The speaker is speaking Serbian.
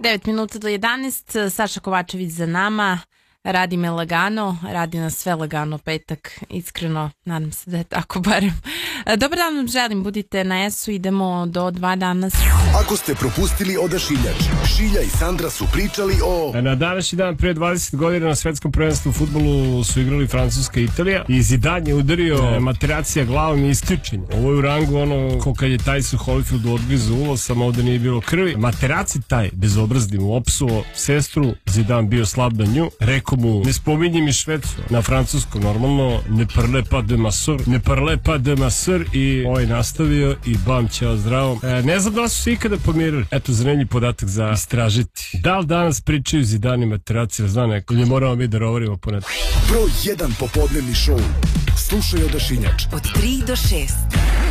9 minuta do 11, Saša Kovačević za nama, radi me lagano, radi nas sve lagano petak, iskreno, nadam se da je tako barem. Dobar dan vam želim, budite na S-u, idemo do 2 danas. Ako ste propustili Odašiljač, Šilja i Sandra su pričali o... Na današnji dan prije 20 godina na svetskom prvenstvu u fudbalu su igrali Francuska i Italija i Zidane je udario Materacija glavom i isključen. Ovo je u rangu ono ko kad je Tyson Holyfield odgrizu ulo, samo ovdje nije bilo krvi. Materaci taj bezobrazni mu opsuo sestru, Zidane bio slab na nju, rekao mu ne spominji mi Švedsku, na francuskom normalno ne parle pas de ma soeur, ne parle pas de ma soeur i ovaj nastavio i bam, ćao zdravo. Ne znam da li su se ikada pomirili. Eto, zanimljiv podatak za istražiti. Da li danas pričaju Zidane i Materaci, zna neko, ili moramo mi da rovarimo po netu. Broj 1 popodnevni šou. Slušaj Odašiljač. Od 3 do 6.